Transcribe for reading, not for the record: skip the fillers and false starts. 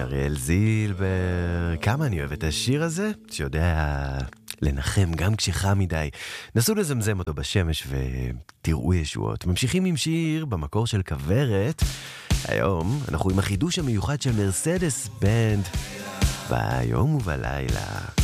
אריאל זילבר, כמה אני אוהב את השיר הזה, שיודע לנחם גם כשחם מדי. נסו לזמזם אותו בשמש ותראו ישועות. ממשיכים עם שיר במקור של כברת. היום אנחנו עם החידוש המיוחד של מרסדס בנד ביום ובלילה.